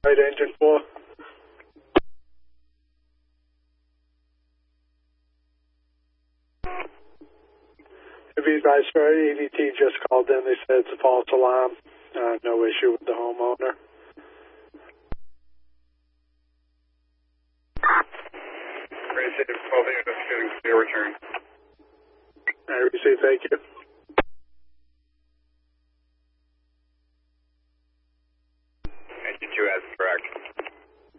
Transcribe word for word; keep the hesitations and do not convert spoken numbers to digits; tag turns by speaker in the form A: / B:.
A: Right engine four. If you guys for A D T just called in, they said it's a false alarm. Uh, no issue with the homeowner.
B: Received twelve units, shooting clear return.
A: I received, thank you.